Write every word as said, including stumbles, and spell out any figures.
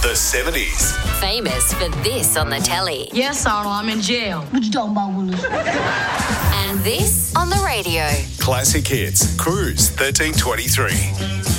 The seventies. Famous for this on the telly. Yes, Arnold, I'm in jail. What you talking about, Willis? And this on the radio. Classic Hits. Cruise thirteen twenty-three.